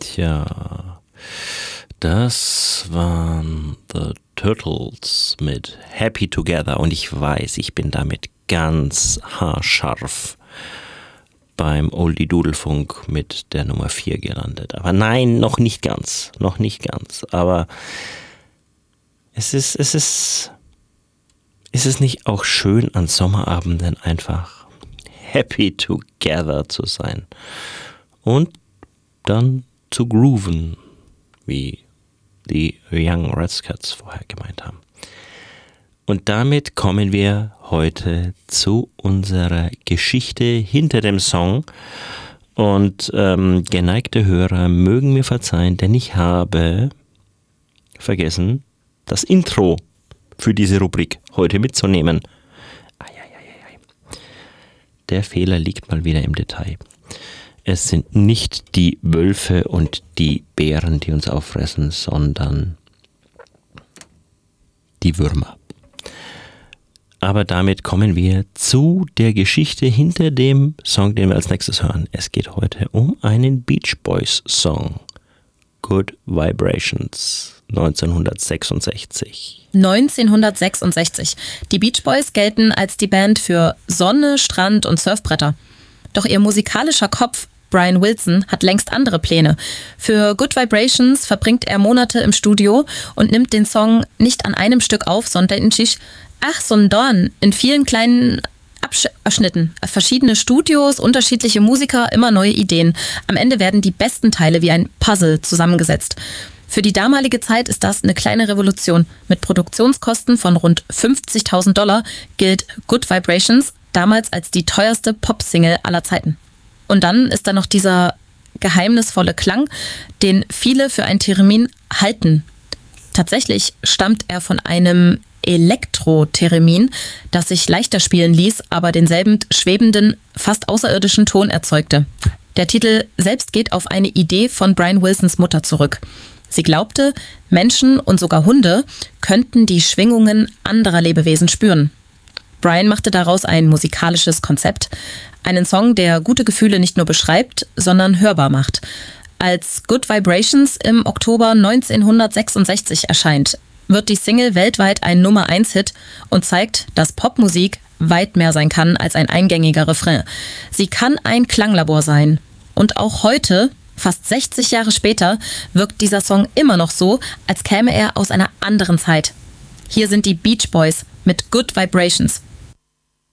Tja, das waren The Turtles mit Happy Together und ich weiß, ich bin damit ganz haarscharf beim Oldie-Dudelfunk mit der Nummer 4 gelandet. Aber nein, noch nicht ganz. Aber es ist nicht auch schön, an Sommerabenden einfach happy together zu sein und dann zu grooven, wie die Young Rascals vorher gemeint haben. Und damit kommen wir heute zu unserer Geschichte hinter dem Song. Und geneigte Hörer mögen mir verzeihen, denn ich habe vergessen, das Intro für diese Rubrik heute mitzunehmen. Der Fehler liegt mal wieder im Detail. Es sind nicht die Wölfe und die Bären, die uns auffressen, sondern die Würmer. Aber damit kommen wir zu der Geschichte hinter dem Song, den wir als nächstes hören. Es geht heute um einen Beach Boys Song. Good Vibrations, 1966. 1966. Die Beach Boys gelten als die Band für Sonne, Strand und Surfbretter. Doch ihr musikalischer Kopf, Brian Wilson, hat längst andere Pläne. Für Good Vibrations verbringt er Monate im Studio und nimmt den Song nicht an einem Stück auf, sondern sondern in vielen kleinen Abschnitten. Verschiedene Studios, unterschiedliche Musiker, immer neue Ideen. Am Ende werden die besten Teile wie ein Puzzle zusammengesetzt. Für die damalige Zeit ist das eine kleine Revolution. Mit Produktionskosten von rund $50.000 gilt Good Vibrations damals als die teuerste Pop-Single aller Zeiten. Und dann ist da noch dieser geheimnisvolle Klang, den viele für ein Theremin halten. Tatsächlich stammt er von einem Elektro-Theremin, das sich leichter spielen ließ, aber denselben schwebenden, fast außerirdischen Ton erzeugte. Der Titel selbst geht auf eine Idee von Brian Wilsons Mutter zurück. Sie glaubte, Menschen und sogar Hunde könnten die Schwingungen anderer Lebewesen spüren. Brian machte daraus ein musikalisches Konzept, einen Song, der gute Gefühle nicht nur beschreibt, sondern hörbar macht. Als Good Vibrations im Oktober 1966 erscheint, wird die Single weltweit ein Nummer-1-Hit und zeigt, dass Popmusik weit mehr sein kann als ein eingängiger Refrain. Sie kann ein Klanglabor sein. Und auch heute, fast 60 Jahre später, wirkt dieser Song immer noch so, als käme er aus einer anderen Zeit. Hier sind die Beach Boys mit Good Vibrations.